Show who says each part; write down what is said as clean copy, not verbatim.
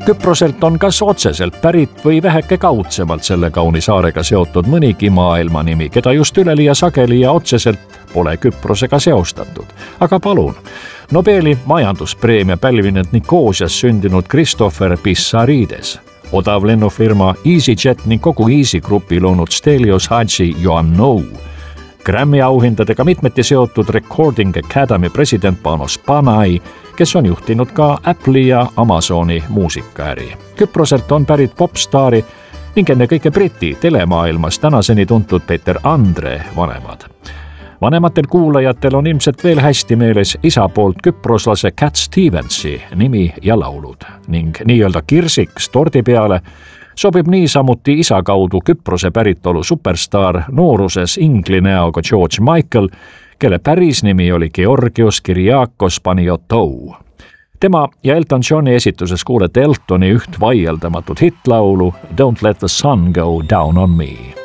Speaker 1: Küproselt on kas otseselt pärit või väheke kaudsemalt selle kauni saarega seotud mõnigi maailma nimi, keda just üleliia sageli ja otseselt pole Küprosega seostatud. Aga palun, Nobeli majanduspreemia pälvinud Nikosias sündinud Christopher Pissarides, odav lennufirma EasyJet ning kogu Easy Grupi loonud Stelios Hadjiannou, Grammy auhindadega mitmeti seotud Recording Academy president Panos Panay, kes on juhtinud ka Apple'i ja Amazoni muusikaäri. Küproselt on pärit popstaari ning ennekõike Briti telemaailmas tänaseni tuntud Peeter Andre vanemad. Vanematel kuulajatel on ilmselt veel hästi meeles isa poolt küproslase Cat Stevensi nimi ja laulud ning nii-öelda kirsiks tordi peale sobib niisamuti isa kaudu Küprose päritolu superstaar nooruses ingli näoga George Michael, kelle päris nimi oli Georgios Kyriakos Paniotou. Tema ja Elton Johni esituses kuulete Eltoni üht vaieldamatut hitlaulu Don't Let the Sun Go Down on Me.